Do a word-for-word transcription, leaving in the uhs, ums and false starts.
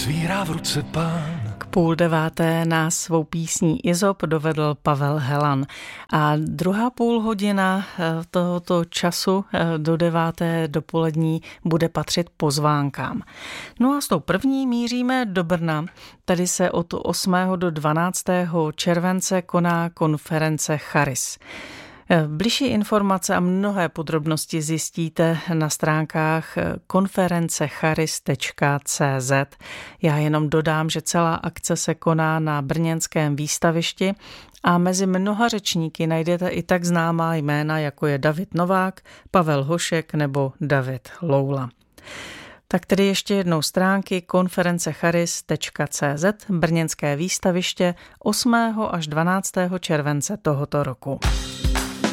svírá v ruce pán. K půl deváté nás svou písní Izop dovedl Pavel Helan. A druhá půl hodina tohoto času do deváté dopolední bude patřit pozvánkám. No a s tou první míříme do Brna. Tady se od osmého do dvanáctého července koná konference Charis. Bližší informace a mnohé podrobnosti zjistíte na stránkách konference charis tečka cé zet. Já jenom dodám, že celá akce se koná na brněnském výstavišti a mezi mnoha řečníky najdete i tak známá jména, jako je David Novák, Pavel Hošek nebo David Loula. Tak tedy ještě jednou stránky konference charis tečka cé zet, brněnské výstaviště osmého až dvanáctého července tohoto roku.